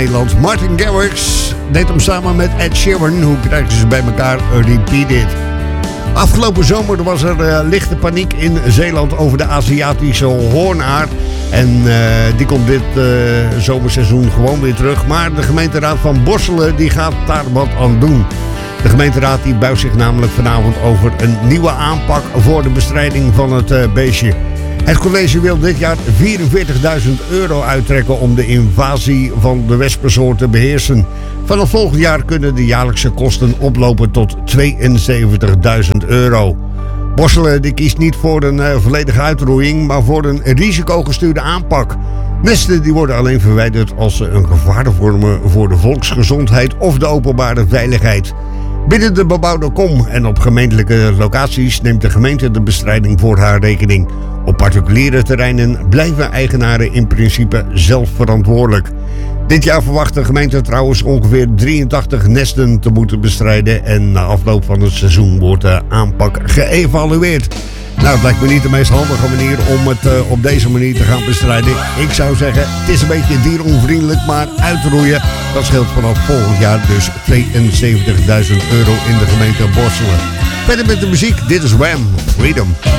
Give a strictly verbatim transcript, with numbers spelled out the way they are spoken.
Nederland. Martin Garrix deed hem samen met Ed Sheeran. Hoe krijgen ze bij elkaar? Repeat It. Afgelopen zomer was er uh, lichte paniek in Zeeland over de Aziatische hoornaar. En uh, die komt dit uh, zomerseizoen gewoon weer terug. Maar de gemeenteraad van Borselen die gaat daar wat aan doen. De gemeenteraad die buigt zich namelijk vanavond over een nieuwe aanpak voor de bestrijding van het uh, beestje. Het college wil dit jaar vierenveertigduizend euro uittrekken om de invasie van de wespensoort te beheersen. Vanaf volgend jaar kunnen de jaarlijkse kosten oplopen tot tweeënzeventigduizend euro. Borselen die kiest niet voor een uh, volledige uitroeiing, maar voor een risicogestuurde aanpak. Nesten die worden alleen verwijderd als ze een gevaar vormen voor de volksgezondheid of de openbare veiligheid. Binnen de bebouwde kom en op gemeentelijke locaties neemt de gemeente de bestrijding voor haar rekening. Op particuliere terreinen blijven eigenaren in principe zelf verantwoordelijk. Dit jaar verwacht de gemeente trouwens ongeveer drieëntachtig nesten te moeten bestrijden en na afloop van het seizoen wordt de aanpak geëvalueerd. Nou, het lijkt me niet de meest handige manier om het uh, op deze manier te gaan bestrijden. Ik zou zeggen, het is een beetje dieronvriendelijk, maar uitroeien, dat scheelt vanaf volgend jaar dus tweeënzeventigduizend euro in de gemeente Borselen. Verder met de muziek, dit is Wham! Freedom.